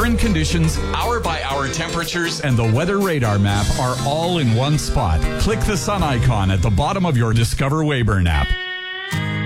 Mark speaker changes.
Speaker 1: current conditions, hour-by-hour temperatures, and the weather radar map are all in one spot. Click the sun icon at the bottom of your Discover Weyburn app.